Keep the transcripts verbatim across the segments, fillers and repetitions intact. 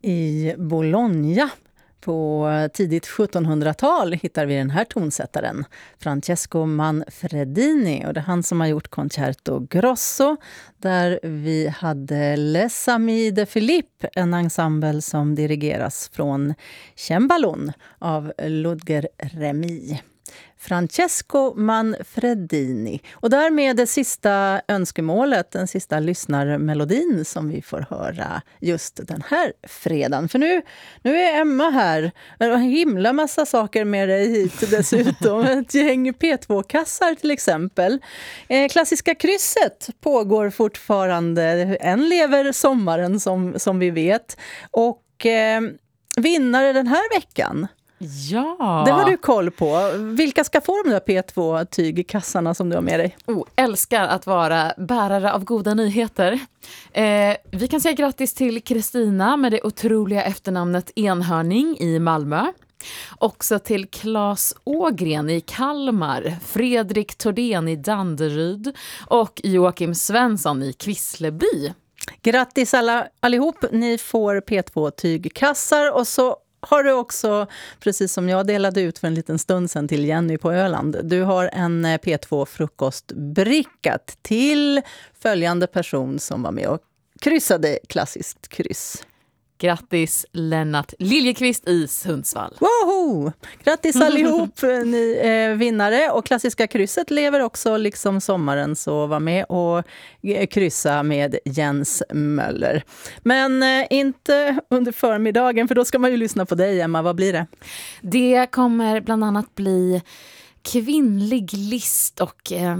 I Bologna på tidigt sjuttonhundratal hittar vi den här tonsättaren, Francesco Manfredini. Och det är han som har gjort Concerto Grosso, där vi hade Les Amis de Philippe, en ensemble som dirigeras från cembalon av Ludger Remy. Francesco Manfredini. Och därmed det sista önskemålet, den sista lyssnarmelodin som vi får höra just den här fredagen. För nu, nu är Emma här. Det har en himla massa saker med dig hit dessutom. Ett gäng P två-kassar till exempel. Eh, klassiska krysset pågår fortfarande. En lever sommaren som, som vi vet. Och eh, vinnare den här veckan. Ja. Det har du koll på. Vilka ska få de där P två-tygkassarna som du har med dig? Oh, älskar att vara bärare av goda nyheter. Eh, vi kan säga grattis till Kristina med det otroliga efternamnet Enhörning i Malmö. Också till Claes Ågren i Kalmar, Fredrik Tordén i Danderyd och Joakim Svensson i Kvissleby. Grattis alla, allihop, ni får P två-tygkassar och så har du också, precis som jag delade ut för en liten stund sedan till Jenny på Öland, du har en P två-frukostbricka till följande person som var med och kryssade klassiskt kryss. Grattis Lennart Liljekvist i Sundsvall. Woho! Grattis allihop ni eh, vinnare. Och klassiska krysset lever också liksom sommaren, så var med och eh, kryssa med Jens Möller. Men eh, inte under förmiddagen, för då ska man ju lyssna på dig, Emma. Vad blir det? Det kommer bland annat bli kvinnlig list och eh,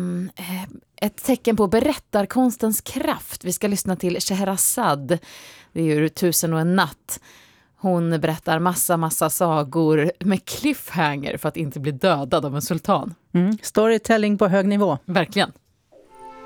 ett tecken på berättarkonstens kraft. Vi ska lyssna till Scheherazade. Det är ju Tusen och en natt. Hon berättar massa, massa sagor med cliffhanger för att inte bli dödad av en sultan. Mm. Storytelling på hög nivå. Verkligen.